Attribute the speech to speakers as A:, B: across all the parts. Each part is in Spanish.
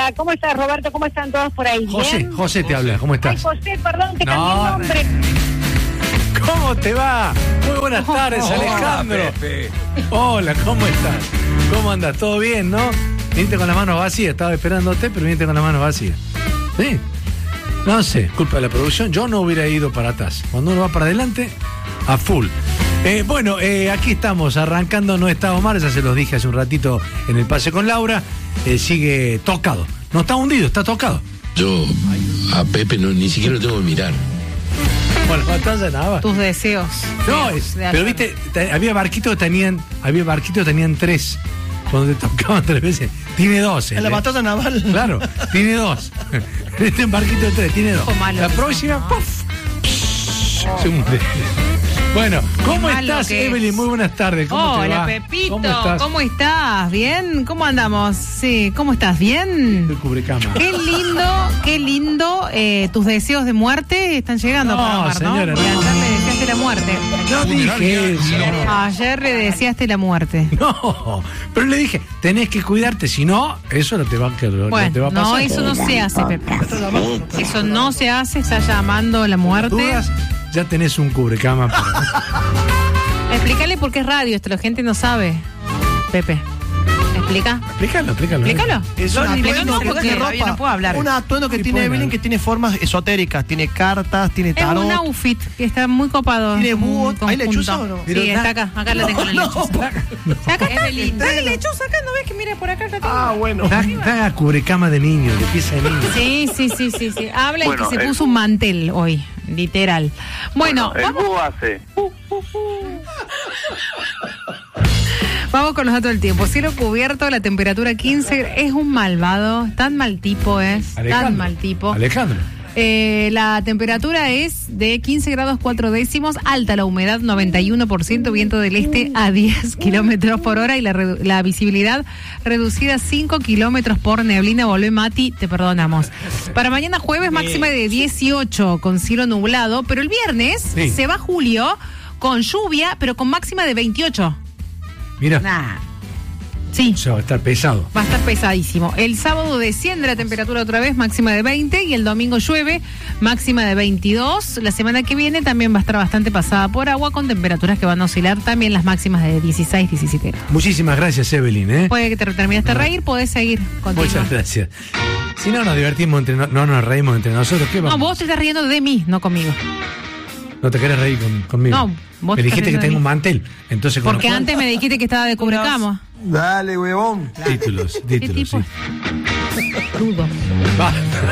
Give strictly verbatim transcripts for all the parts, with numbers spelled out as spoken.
A: Hola, ¿cómo estás, Roberto? ¿Cómo están todos por ahí?
B: José,
A: ¿Bien?
B: José te habla, ¿cómo estás?
A: Ay, José, perdón, te
B: No,
A: cambié el nombre.
B: ¿Cómo te va? Muy buenas tardes, Alejandro.
C: Hola, Pepe.
B: Hola, ¿cómo estás? ¿Cómo andas? ¿Todo bien, no? Viniste con las manos vacías, estaba esperándote, pero viniste con las manos vacías. ¿Sí? No sé, culpa de la producción, yo no hubiera ido para atrás. Cuando uno va para adelante, a full. Eh, bueno, eh, aquí estamos, arrancando No está Omar, ya se los dije hace un ratito en el pase con Laura. Eh, sigue tocado. No está hundido, está tocado.
D: Yo a Pepe no, ni siquiera lo tengo que mirar.
B: Bueno, batalla nada.
E: Tus deseos.
B: No, es, pero viste, te, había barquitos que tenían, había barquitos que tenían tres. Cuando te tocaban tres veces. Tiene dos.
C: En la
B: ¿eh?
C: batalla naval.
B: Claro, tiene dos. Este barquito de tres, tiene dos. La próxima, ¡puf! Se hunde. Bueno, ¿cómo estás, Evelyn? Muy buenas tardes. ¿Cómo
E: Hola,
B: te va?
E: Pepito.
B: ¿Cómo estás?
E: ¿Cómo estás? ¿Bien? ¿Cómo andamos? Sí, ¿cómo estás? ¿Bien?
B: El cubrecama.
E: Qué lindo, qué lindo. Eh, tus deseos de muerte están llegando
B: No,
E: para Omar, ¿no?
B: señora,
E: Porque
B: no.
E: ayer le deseaste la muerte.
B: No dije eso.
E: Ayer le deseaste la muerte.
B: No, pero le dije, tenés que cuidarte, si no, eso no te va, que, no
E: Bueno,
B: te va a pasar.
E: no, eso no se hace, Pepe. Eso no se hace, está llamando la muerte.
B: Dudas, ya tenés un cubrecama para...
E: Explícale por qué es radio, esto la gente no sabe, Pepe. ¿Explica?
B: Explícalo, explícalo.
E: Explícalo.
C: Es un
E: Explícalo
C: atuendo
E: porque
C: de
E: todavía no puedo hablar.
C: Un atuendo que
B: Sí,
C: tiene
B: pueden
C: Evelyn
B: hablar.
C: que tiene formas esotéricas, tiene cartas, tiene
E: Es
C: tarot.
E: un outfit que está muy copado.
C: ¿Tiene
E: un
C: búho? ¿Hay
E: conjunto.
C: lechuza o no?
B: Pero
E: Sí,
B: da-
E: está acá. Acá la tengo la
C: No,
E: lechuza.
C: no.
E: Acá está. Dale lechuza acá, ¿no ves que mira por acá la tengo?
C: Ah, bueno.
B: Da, da cubrecama de niño, de pieza de niño.
E: Sí, sí, sí, sí, sí. Habla
F: Bueno,
E: y que se
F: el-
E: puso un mantel hoy, literal. Bueno,
F: el
E: vamos,
F: búho hace.
E: vamos con los datos del tiempo. Cielo cubierto, la temperatura quince. Es un malvado, tan mal tipo es, tan
B: Alejandro.
E: mal tipo.
B: Alejandro.
E: Eh, la temperatura es de quince grados cuatro décimos, alta la humedad noventa y uno por ciento, viento del este a diez kilómetros por hora y la, redu- la visibilidad reducida a cinco kilómetros por neblina. Volvé, Mati, te perdonamos. Para mañana jueves máxima de dieciocho con cielo nublado, pero el viernes
B: Sí.
E: se va julio con lluvia, pero con máxima de veintiocho.
B: Mira,
E: Nah. Sí.
B: o sea, va a estar pesado.
E: Va a estar pesadísimo. El sábado desciende la temperatura otra vez, máxima de veinte, y el domingo llueve, máxima de veintidós. La semana que viene también va a estar bastante pasada por agua, con temperaturas que van a oscilar también las máximas de dieciséis, diecisiete grados.
B: Muchísimas gracias, Evelyn, ¿eh?
E: Puede que te terminaste de reír, podés seguir contigo.
B: Muchas gracias. Si no nos divertimos entre no, no nos reímos entre nosotros, ¿qué
E: No,
B: vamos?
E: vos te estás riendo de mí, no conmigo.
B: ¿No te querés reír con- conmigo?
E: No, vos
B: me
E: te
B: dijiste
E: estás
B: que
E: riendo de
B: tengo un
E: mí.
B: mantel, entonces con
E: Porque
B: los-
E: antes me dijiste que estaba de cubrecama.
C: Dale, huevón.
B: títulos,
E: ¿Qué
B: títulos,
E: tipo?
B: sí.
E: Crudo.
B: Va.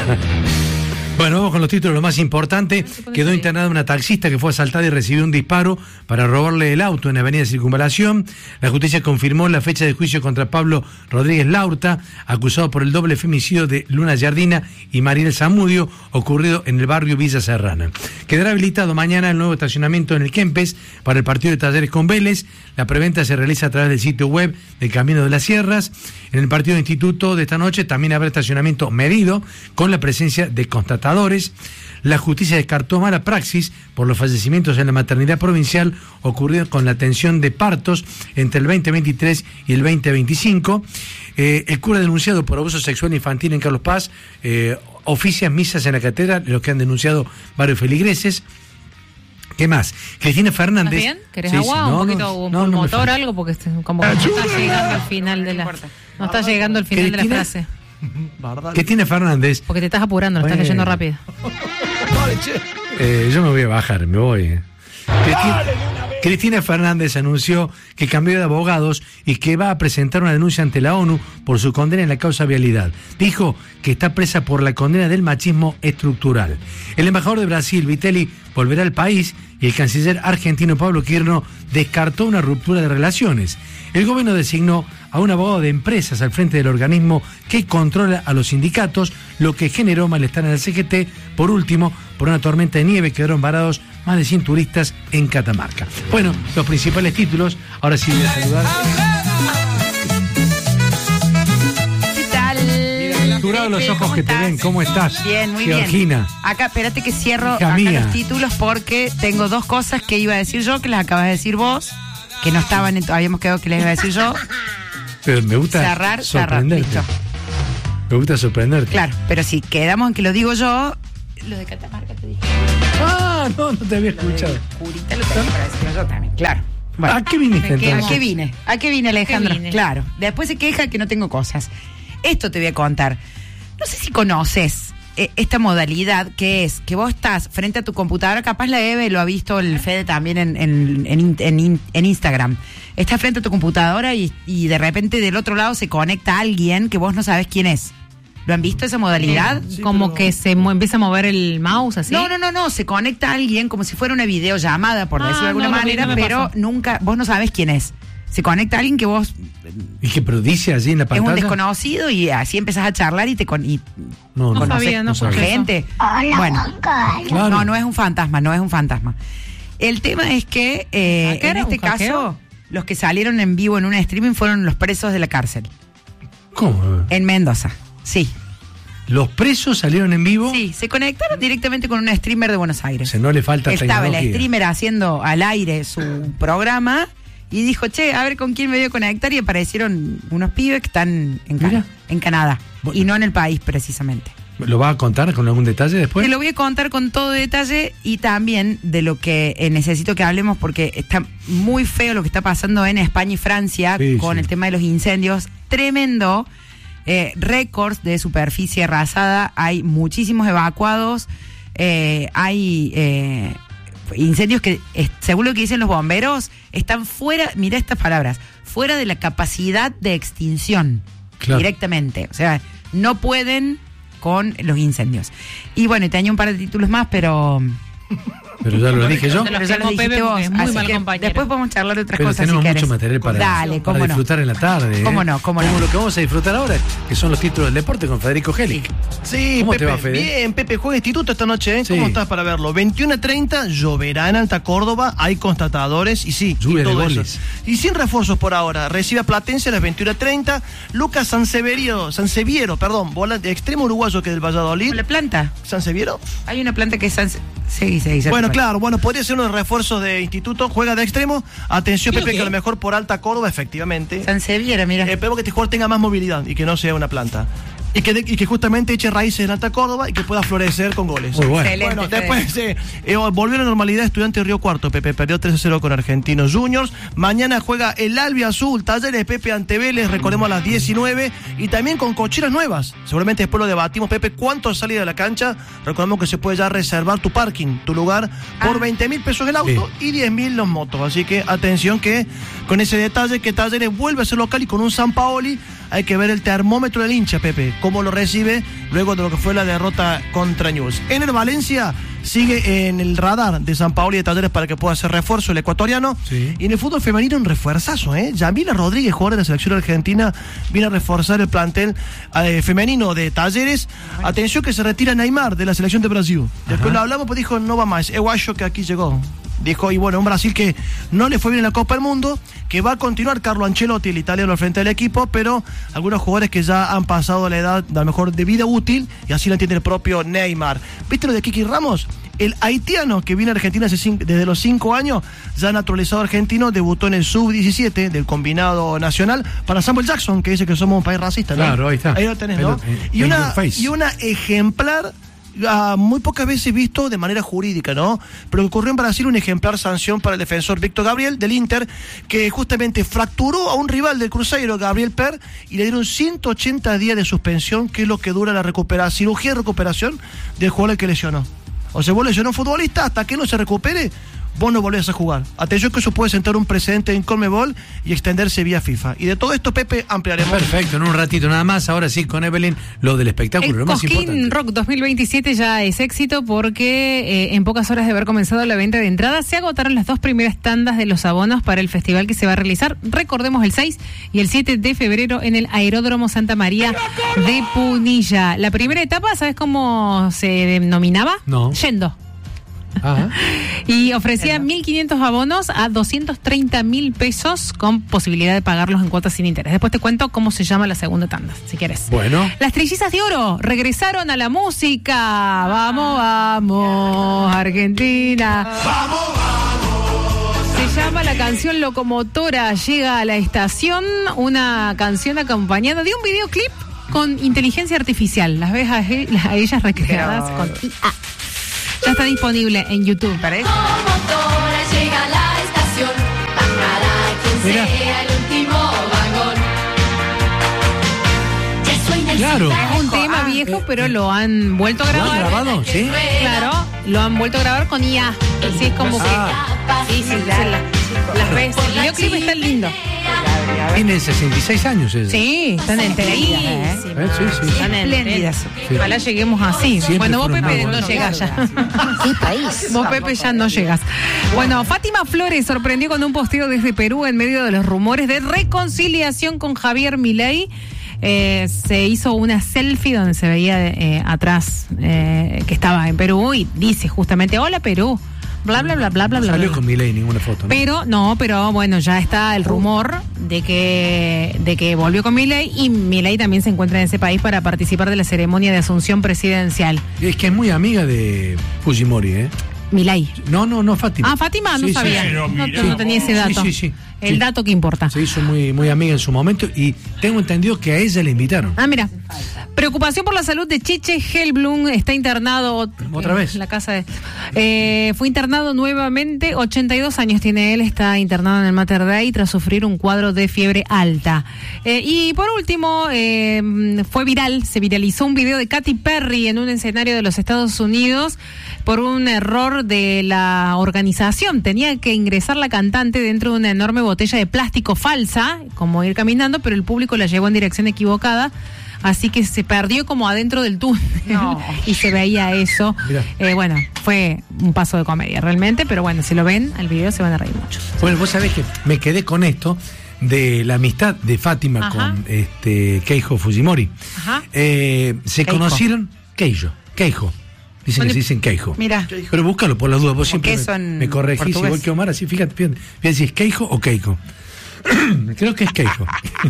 B: Bueno, vamos con los títulos. Lo más importante, quedó internada una taxista que fue asaltada y recibió un disparo para robarle el auto en Avenida Circunvalación. La justicia confirmó la fecha de juicio contra Pablo Rodríguez Laurta, acusado por el doble femicidio de Luna Yardina y Mariel Zamudio, ocurrido en el barrio Villa Serrana. Quedará habilitado mañana el nuevo estacionamiento en el Kempes para el partido de Talleres con Vélez. La preventa se realiza a través del sitio web del Camino de las Sierras. En el partido de Instituto de esta noche también habrá estacionamiento medido con la presencia de constatadores. La justicia descartó mala praxis por los fallecimientos en la maternidad provincial ocurridos con la atención de partos entre el veinte veintitrés y el veinte veinticinco. Eh, el cura denunciado por abuso sexual infantil en Carlos Paz eh, oficia misas en la catedral, los que han denunciado varios feligreses. ¿Qué más? Cristina Fernández.
E: ¿Estás bien? ¿Querés
B: Sí,
E: agua?
B: sí,
E: ¿Un
B: no,
E: poquito
B: no,
E: un
B: no, no me
E: motor
B: falta.
E: algo? Porque este- como que no está llegando al final de la... No está llegando al final de la
B: Cristina-
E: frase.
C: Bardal.
B: Cristina Fernández.
E: Porque te estás apurando, lo estás
B: Bueno.
E: leyendo rápido.
C: Dale, che.
B: Eh, yo me voy a bajar, me voy. eh. Cristina, Cristina Fernández anunció que cambió de abogados y que va a presentar una denuncia ante la ONU por su condena en la causa vialidad. Dijo que está presa por la condena del machismo estructural. El embajador de Brasil, Vitelli, volverá al país y el canciller argentino Pablo Quirno descartó una ruptura de relaciones. El gobierno designó a un abogado de empresas al frente del organismo que controla a los sindicatos, lo que generó malestar en el C G T. Por último, por una tormenta de nieve quedaron varados más de cien turistas en Catamarca. Bueno, los principales títulos. Ahora sí voy a saludar.
G: ¿Qué tal?
B: Durado los ojos
G: ¿Cómo
B: que te
G: estás?
B: ven, ¿cómo estás?
G: Bien, muy
B: Georgina.
G: bien. Acá, espérate que cierro
B: Hija
G: acá
B: mía.
G: los títulos porque tengo dos cosas que iba a decir yo, que las acabas de decir vos, que no estaban, en- habíamos quedado que les iba a decir yo.
B: Pero me gusta
G: Cerrar, cerrar,
B: sorprenderte.
G: listo.
B: Me gusta sorprenderte.
G: Claro, pero si quedamos en que lo digo yo, lo de Catamarca te dije.
B: Ah, no, no te había
G: Lo de
B: escuchado.
G: Curita lo tengo para decirlo yo también, claro. Bueno.
B: ¿A qué viniste
E: ¿A qué-
B: entonces?
G: ¿A qué vine? ¿A qué vine, Alejandro?
E: ¿A qué vine?
G: Claro. Después se queja que no tengo cosas. Esto te voy a contar. No sé si conoces eh, esta modalidad que es que vos estás frente a tu computadora, capaz la Eve lo ha visto el Fede también en, en, en, en, en Instagram. Estás frente a tu computadora y, y de repente del otro lado se conecta alguien que vos no sabés quién es. ¿Lo han visto esa modalidad?
B: Sí,
E: como
B: pero-
E: que se mu- empieza a mover el mouse así.
G: No, no, no, no, se conecta a alguien como si fuera una videollamada, por
E: Ah,
G: decirlo de alguna
E: no, no,
G: manera,
E: no me
G: pero
E: pasó.
G: nunca, vos no sabés quién es. Se conecta a alguien que vos
B: ¿Y que pero dice allí en la
G: es un
B: pantalla?
G: desconocido y así empezás a charlar y te con, y
B: No, no,
E: No
G: conoces
E: sabía, no
G: con
E: escuché eso.
G: gente. Bueno,
B: Claro.
G: no, no es un fantasma, no es un fantasma. El tema es que eh,
E: ¿A qué
G: en
E: era?
G: este
E: ¿Un hackeo?
G: caso los que salieron en vivo en un streaming fueron los presos de la cárcel
B: ¿Cómo?
G: en Mendoza. Sí,
B: ¿Los presos salieron en vivo?
G: sí, se conectaron directamente con un streamer de Buenos
B: O
G: Aires.
B: sea, no le falta
G: Estaba el
B: tecnología.
G: streamer haciendo al aire su programa y dijo, che, a ver con quién me voy a conectar, y aparecieron unos pibes que están en, Cana-
B: Mira.
G: en Canadá
B: Bueno.
G: y no en el país precisamente.
B: ¿Lo va a contar con algún detalle después?
G: Te lo voy a contar con todo detalle y también de lo que eh, necesito que hablemos, porque está muy feo lo que está pasando en España y Francia
B: Sí,
G: con
B: sí.
G: el tema de los incendios. Tremendo. Eh, récords de superficie arrasada. Hay muchísimos evacuados. Eh, hay eh, incendios que, eh, según lo que dicen los bomberos, están fuera, mira estas palabras, fuera de la capacidad de extinción.
B: Claro.
G: Directamente. O sea, no pueden con los incendios. Y bueno, y tenía un par de títulos más, pero,
B: Pero ya lo dije yo.
E: Te los
G: pero ya
E: quemó
G: los dijiste
E: Pepe
G: vos.
E: porque es muy
G: así
E: mal
G: que
E: compañero.
G: después podemos charlar de otras
B: Pero
G: cosas
B: tenemos
G: si
B: mucho
G: querés.
B: material para,
G: Dale,
B: para
G: cómo no.
B: disfrutar en la tarde. ¿eh?
G: Cómo no, cómo no.
B: Como lo que vamos a disfrutar ahora, que son los títulos del deporte con Federico Gelic.
C: Sí,
B: ¿Cómo
C: Pepe,
B: te va, Fede?
C: bien, Pepe, juega instituto esta noche, ¿eh?
B: Sí.
C: ¿Cómo estás para verlo? veintiuno a treinta, lloverá en Alta Córdoba, hay constatadores y sí,
B: Lluvia
C: y todo
B: de
C: eso.
B: goles.
C: Y sin refuerzos por ahora, recibe a Platense a las veintiuno a treinta, Lucas Sanseviero, Sanseviero, perdón, bola de extremo uruguayo que es del Valladolid.
G: La planta.
C: ¿Sanseviero?
G: Hay una planta que es... San- Sí, sí, sí.
C: Bueno, claro, bueno, podría ser uno de los refuerzos de instituto, juega de extremo. Atención,
E: Creo
C: Pepe,
E: que-
C: que a lo mejor por Alta Córdoba, efectivamente.
G: Sanseviera, mira.
C: Eh, Esperemos que este jugador tenga más movilidad y que no sea una planta. Y que, de- y que justamente eche raíces en Alta Córdoba y que pueda florecer con goles.
B: Muy bueno.
G: Excelente.
C: Bueno,
G: Fede.
C: después eh, eh, volvió a la normalidad Estudiante de Río Cuarto. Pepe perdió tres a cero con Argentinos Juniors. Mañana juega el Albi Azul, Talleres Pepe ante Vélez, recordemos a las diecinueve. Y también con cocheras nuevas. Seguramente después lo debatimos, Pepe, cuánto salida de la cancha. Recordemos que se puede ya reservar tu parking, tu lugar, por
G: Ah.
C: veinte mil pesos el auto y diez mil los motos. Así que atención que con ese detalle que Talleres vuelve a ser local y con un San Paoli hay que ver el termómetro del hincha, Pepe, cómo lo recibe luego de lo que fue la derrota contra News. En el Valencia sigue en el radar de San Paoli y de Talleres para que pueda hacer refuerzo el ecuatoriano.
B: Sí.
C: Y en el fútbol femenino un refuerzazo, ¿eh? Yamila Rodríguez, jugadora de la selección argentina, viene a reforzar el plantel eh, femenino de Talleres. Atención que se retira Neymar de la selección de Brasil. Después
B: Ajá.
C: lo hablamos, pues dijo, no va más, es guayo que aquí llegó. Dijo, y bueno, un Brasil que no le fue bien en la Copa del Mundo, que va a continuar Carlo Ancelotti, el italiano, al frente del equipo, pero algunos jugadores que ya han pasado la edad, a lo mejor, de vida útil, y así lo entiende el propio Neymar. ¿Viste lo de Kiki Ramos? El haitiano que viene a Argentina hace cinco- desde los cinco años, ya naturalizado argentino, debutó en el sub diecisiete del combinado nacional para Samuel Jackson, que dice que somos un país racista, ¿no?
B: Claro, ahí está.
C: Ahí lo tenés,
B: Ahí
C: ¿no?
B: lo- eh,
C: y,
B: in
C: una,
B: your face.
C: y una ejemplar, ah, muy pocas veces visto de manera jurídica, ¿no? Pero ocurrió en Brasil un ejemplar sanción para el defensor Víctor Gabriel del Inter, que justamente fracturó a un rival del Cruzeiro, Gabriel Per, y le dieron ciento ochenta días de suspensión, que es lo que dura la recuperación, cirugía de recuperación del jugador que lesionó. O sea, vos lesionó a un futbolista, hasta que no se recupere, vos no volvés a jugar. Atención que eso puede sentar un precedente en Conmebol y extenderse vía FIFA. Y de todo esto, Pepe, ampliaremos.
B: Perfecto, en un ratito nada más. Ahora sí, con Evelyn, lo del espectáculo, lo
E: El
B: más
E: Cosquín
B: importante.
E: Rock dos mil veintisiete ya es éxito porque eh, en pocas horas de haber comenzado la venta de entradas se agotaron las dos primeras tandas de los abonos para el festival que se va a realizar, recordemos, el seis y el siete de febrero en el Aeródromo Santa María de Punilla. La primera etapa, ¿sabes cómo se denominaba?
B: No.
E: Yendo.
B: Ajá.
E: Y ofrecía mil quinientos abonos a doscientos treinta mil pesos con posibilidad de pagarlos en cuotas sin interés. Después te cuento cómo se llama la segunda tanda, si quieres.
B: Bueno.
E: Las Trillizas de Oro regresaron a la música. Vamos, vamos, Argentina. Vamos, vamos. Se llama la canción Locomotora, llega a la estación, una canción acompañada de un videoclip con inteligencia artificial. Las ves a, e- a ellas recreadas
G: Pero-
E: con I A. Ya está disponible en YouTube.
G: ¿Parece?
F: Motora llega a la estación, bajará quien
B: Mira.
F: sea el último vagón. Ya suena el
B: Claro.
F: silbato.
E: Es un tema viejo, pero lo han vuelto a
B: ¿Lo
E: grabar.
B: han grabado? ¿Sí?
E: Claro, lo han vuelto a grabar con I A. Así es como
B: Ah.
E: que. Sí, sí, se la- las ves. El videoclip está lindo.
B: Tiene sesenta y seis años ella.
E: Sí, están enteradísimas.
B: ¿Eh? Sí, sí.
E: Están
G: Espléndidas.
B: Sí.
E: Ojalá lleguemos así.
B: Siempre
E: Bueno, vos,
B: fueron
E: Pepe,
B: muy
E: no
B: buenos.
E: llegas ya. Vos, Pepe, ya no llegas. Bueno, Fátima Flores sorprendió con un posteo desde Perú en medio de los rumores de reconciliación con Javier Milei. Eh, se hizo una selfie donde se veía eh, atrás eh, que estaba en Perú y dice justamente, hola Perú, bla, bla, bla, bla, bla, bla.
B: Salió
E: bla.
B: con Milei ninguna foto, ¿no?
E: Pero, no, pero bueno, ya está el rumor de que, de que volvió con Milei y Milei también se encuentra en ese país para participar de la ceremonia de asunción presidencial.
B: Es que es muy amiga de Fujimori, ¿eh?
E: Milei.
B: No, no, no, Fátima.
E: Ah, Fátima, no
B: Sí, sí,
E: sabía.
B: sí.
E: No, no tenía ese dato.
B: Sí, sí, sí.
E: El
B: Sí.
E: dato que importa.
B: Se hizo muy, muy amiga en su momento y tengo entendido que a ella le invitaron.
E: Ah, mira. Preocupación por la salud de Chiche Helblum. Está internado.
B: ¿Otra
E: en
B: vez?
E: La casa de. Eh, fue internado nuevamente. ochenta y dos años tiene él. Está internado en el Mater Dei tras sufrir un cuadro de fiebre alta. Eh, y por último, eh, fue viral. Se viralizó un video de Katy Perry en un escenario de los Estados Unidos por un error de la organización. Tenía que ingresar la cantante dentro de una enorme botella de plástico falsa, como ir caminando, pero el público la llevó en dirección equivocada. Así que se perdió como adentro del túnel
G: No.
E: y se veía eso.
B: Mirá.
E: Eh, bueno, fue un paso de comedia realmente, pero bueno, si lo ven al video se van a reír mucho.
B: Bueno, vos sabés que me quedé con esto de la amistad de Fátima
E: Ajá.
B: con este Keijo Fujimori.
E: Ajá.
B: Eh, se
G: Keijo.
B: conocieron Keijo, Keijo. Dicen
E: Bueno,
B: que se dicen Keijo.
G: Mira.
B: Pero búscalo por las dudas, vos siempre
G: queso
B: me,
G: en
B: me corregís
G: portugués.
B: igual que Omar, así fíjate, fíjate, fíjate si es Keijo o Keiko. Creo que es Keijo.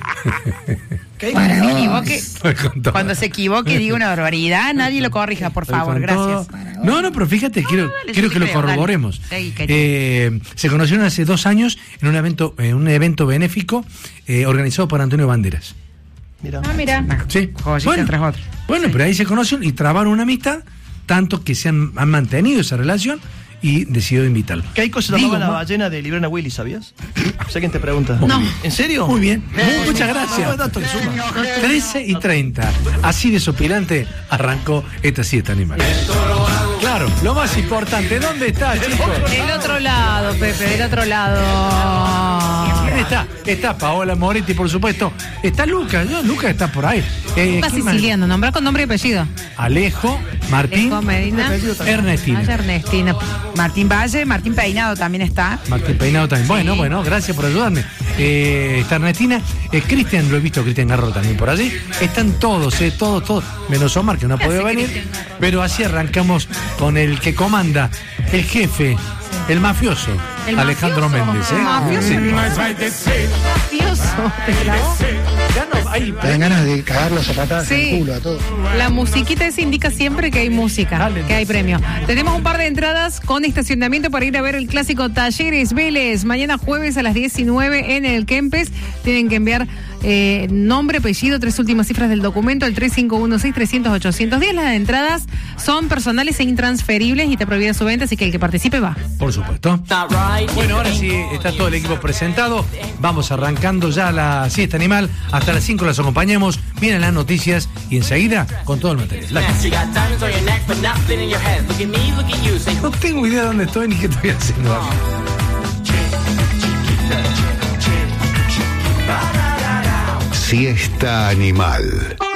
G: Cuando se equivoque,
B: Con todo.
G: cuando se equivoque diga una barbaridad, nadie lo corrija, por favor,
B: Con
G: gracias.
B: todo. No, no, pero fíjate, quiero,
G: dale,
B: quiero
G: sí
B: que
G: te
B: lo
G: creo,
B: corroboremos.
G: dale. Sí, querido.
B: Eh, se conocieron hace dos años en un evento, en un evento benéfico eh, organizado por Antonio Banderas.
C: Mira.
E: Ah, mira.
B: Sí.
G: Joyita
B: Bueno,
G: tras otra.
B: bueno, pero ahí se conocen y trabaron una amistad, tanto que se han, han mantenido esa relación y decidió invitarlo.
C: Keiko se llamaba
B: Digo,
C: la
B: ma-
C: ballena de Librana Willy, ¿sabías? Sé quién te pregunta.
E: No.
C: ¿En serio?
B: Muy bien, muchas
C: No,
B: gracias.
C: dato que suma.
B: trece y treinta. Así de sopilante arrancó esta siesta animal. Claro, lo más importante, ¿dónde está, chicos?
E: Del otro lado, Pepe, del otro lado.
B: ¿Quién está? Está Paola Moretti, por supuesto. Está Lucas, ¿no? Lucas está por ahí. Eh,
E: Lucas
B: ¿quién más?
E: siciliano, nombra con nombre y apellido.
B: Alejo, Martín,
E: Alejo Medina.
B: Ernestina.
E: Vaya Ernestina.
G: Martín Valle, Martín Peinado también está.
B: Martín Peinado también. Bueno, bueno, gracias por ayudarme. Eh, está Ernestina. Eh, Cristian, lo he visto, Cristian Garro también por allí. Están todos, eh, todos, todos. Menos Omar, que no ha podido
E: hace
B: venir.
E: Cristian Garro?
B: Pero así arrancamos con el que comanda, el jefe, el mafioso,
E: El
B: Alejandro
E: mafioso.
B: Méndez. ¿eh?
E: El mafioso.
B: Sí.
E: Mafioso. ¿Te clavó?
B: Ya no, hay-
H: Te dan ganas de cagarlos a patadas
E: Sí.
H: en el culo a todos.
E: La musiquita esa indica siempre que hay música,
B: Dale,
E: que hay premio. Tenemos un par de entradas con estacionamiento para ir a ver el clásico Talleres Vélez. Mañana jueves a las diecinueve en el Kempes. Tienen que enviar eh, nombre, apellido, tres últimas cifras del documento al tres cinco uno seis, trescientos, ochocientos diez. Las entradas son personales e intransferibles y te prohibida su venta, así que el que participe va.
B: Por supuesto. Bueno, ahora sí está todo el equipo presentado. Vamos arrancando ya la siesta animal. Hasta las cinco las acompañamos. Vienen las noticias y enseguida con todo el material. No tengo idea de dónde estoy ni qué estoy haciendo.
H: Siesta animal.